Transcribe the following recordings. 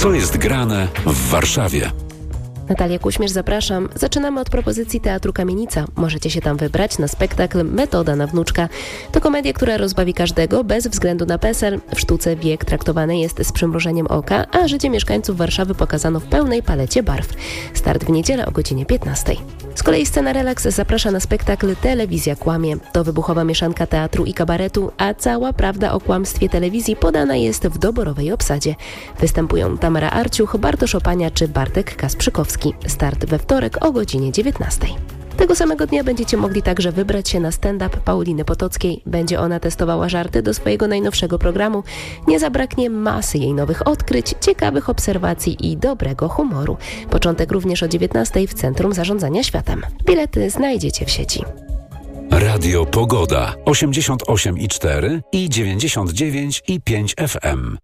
Co jest grane w Warszawie? Natalia Kuśmierz, zapraszam. Zaczynamy od propozycji Teatru Kamienica. Możecie się tam wybrać na spektakl Metoda na wnuczka. To komedia, która rozbawi każdego bez względu na PESEL. W sztuce wiek traktowany jest z przymrużeniem oka, a życie mieszkańców Warszawy pokazano w pełnej palecie barw. Start w niedzielę o godzinie 15. Z kolei Scena Relax zaprasza na spektakl Telewizja kłamie. To wybuchowa mieszanka teatru i kabaretu, a cała prawda o kłamstwie telewizji podana jest w doborowej obsadzie. Występują Tamara Arciuch, Bartosz Opania czy Bartek Kasprzykowski. Start we wtorek o godzinie 19. Tego samego dnia będziecie mogli także wybrać się na stand-up Pauliny Potockiej. Będzie ona testowała żarty do swojego najnowszego programu. Nie zabraknie masy jej nowych odkryć, ciekawych obserwacji i dobrego humoru. Początek również o 19 w Centrum Zarządzania Światem. Bilety znajdziecie w sieci. Radio Pogoda 88,4 i 99,5 FM.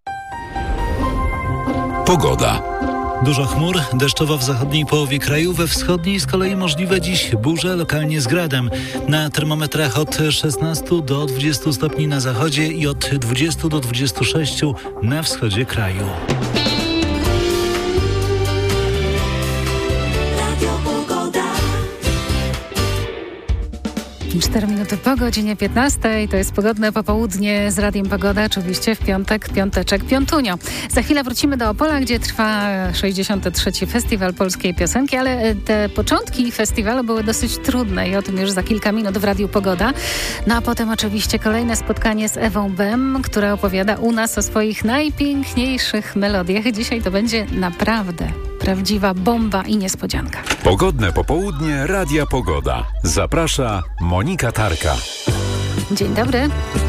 Pogoda. Dużo chmur, deszczowo w zachodniej połowie kraju, we wschodniej z kolei możliwe dziś burze, lokalnie z gradem. Na termometrach od 16 do 20 stopni na zachodzie i od 20 do 26 na wschodzie kraju. 4 minuty po godzinie 15. To jest pogodne popołudnie z Radiem Pogoda, oczywiście w piątek, piąteczek, piątunio. Za chwilę wrócimy do Opola, gdzie trwa 63. Festiwal Polskiej Piosenki, ale te początki festiwalu były dosyć trudne i o tym już za kilka minut w Radiu Pogoda. No a potem oczywiście kolejne spotkanie z Ewą Bem, która opowiada u nas o swoich najpiękniejszych melodiach. Dzisiaj to będzie naprawdę prawdziwa bomba i niespodzianka. Pogodne popołudnie Radia Pogoda. Zaprasza Monika Tarka. Dzień dobry.